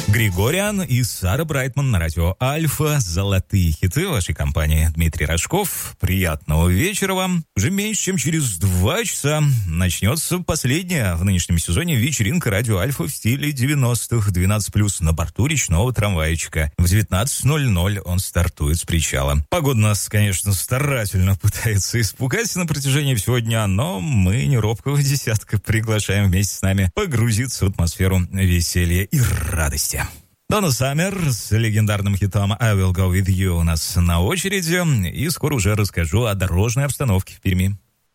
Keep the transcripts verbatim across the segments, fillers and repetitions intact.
Григориан и Сара Брайтман на радио Альфа. Золотые хиты вашей компании. Дмитрий Рожков. Приятного вечера вам. Уже меньше, чем через два часа начнется последняя в нынешнем сезоне вечеринка радио Альфа в стиле девяностых. двенадцать плюс на борту речного трамвайчика. В девятнадцать ноль ноль он стартует с причала. Погода нас, конечно, старательно пытается испугать на протяжении всего дня, но мы не робкого десятка приглашаем вместе с нами погрузиться в атмосферу веселья и радости. Донна Саммер с легендарным хитом «I Will Go With You» у нас на очереди, и скоро уже расскажу о дорожной обстановке в Перми.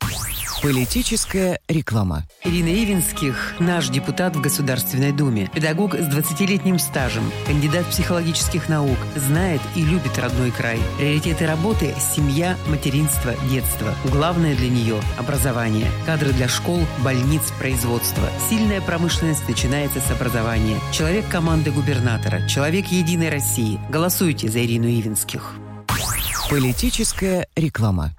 Политическая реклама. Ирина Ивинских – наш депутат в Государственной Думе. Педагог с двадцатилетним стажем, кандидат психологических наук, знает и любит родной край. Приоритеты работы – семья, материнство, детство. Главное для нее – образование. Кадры для школ, больниц, производства. Сильная промышленность начинается с образования. Человек команды губернатора. Человек Единой России. Голосуйте за Ирину Ивинских. Политическая реклама.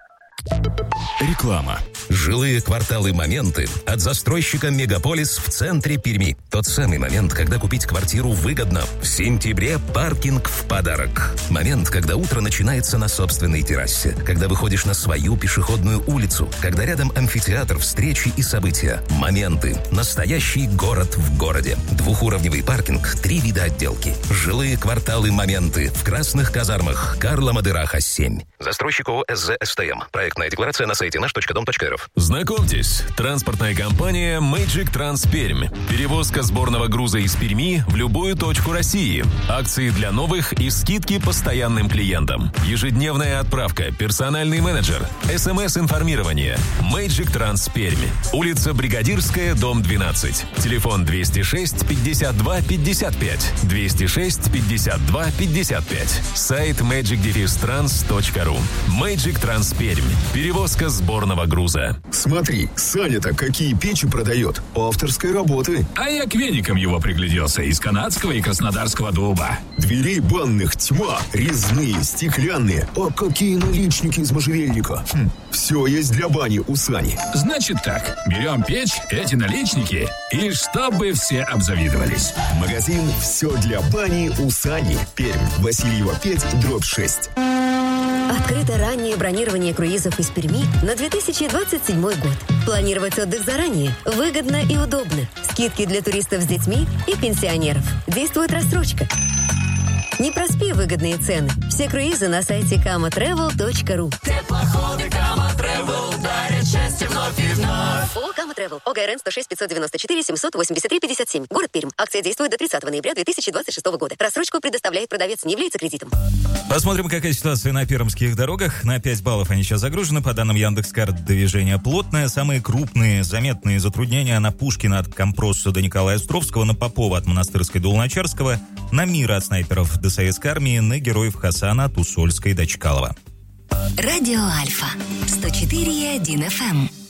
Реклама. Жилые кварталы «Моменты» от застройщика «Мегаполис» в центре Перми. Тот самый момент, когда купить квартиру выгодно. В сентябре паркинг в подарок. Момент, когда утро начинается на собственной террасе. Когда выходишь на свою пешеходную улицу. Когда рядом амфитеатр, встречи и события. «Моменты». Настоящий город в городе. Двухуровневый паркинг, три вида отделки. Жилые кварталы «Моменты» в Красных казармах. Карла Мадыраха, семь. Застройщик ООО «СЗ СТМ». Проектная декларация на сайте наш точка дом точка эр эф. Знакомьтесь, транспортная компания Magic Trans Пермь. Перевозка сборного груза из Перми в любую точку России. Акции для новых и скидки постоянным клиентам. Ежедневная отправка, персональный менеджер, СМС-информирование. Magic Trans Пермь. Улица Бригадирская, дом двенадцать. Телефон двести шесть пятьдесят два пятьдесят пять. двести шесть пятьдесят два пятьдесят пять. Сайт magic trans точка ру. Magic Trans Пермь. Перевозка сборного груза. Смотри, Саня-то какие печи продает. Авторской работы. А я к веникам его пригляделся. Из канадского и краснодарского дуба. Дверей банных тьма. Резные, стеклянные. А какие наличники из можжевельника. Хм, все есть для бани у Сани. Значит так, берем печь, эти наличники, и чтобы все обзавидовались. Магазин «Все для бани» у Сани. Пермь. Васильева пять, дробь шесть. Открыто раннее бронирование круизов из Перми на две тысячи двадцать седьмой год. Планировать отдых заранее выгодно и удобно. Скидки для туристов с детьми и пенсионеров. Действует рассрочка. Не проспи выгодные цены. Все круизы на сайте кама тревел точка ру. Теплоходы Кама Тревел дарят счастье вновь и вновь. О, Кама Тревел. ОГРН сто шесть пятьсот девяносто четыре семьсот восемьдесят три пятьдесят семь. Город Пермь. Акция действует до тридцатого ноября две тысячи двадцать шестого года. Рассрочку предоставляет продавец, не является кредитом. Посмотрим, какая ситуация на пермских дорогах. На пять баллов они сейчас загружены. По данным Яндекс.Карт, движение плотное. Самые крупные заметные затруднения на Пушкина от Компроса до Николая Островского, на Попова от Монастырской до Луначарского, на Мира от снайперов до Советской армии, на Героев Хасана от Усольской до Чкалова. Радио Альфа сто четыре и один эф эм.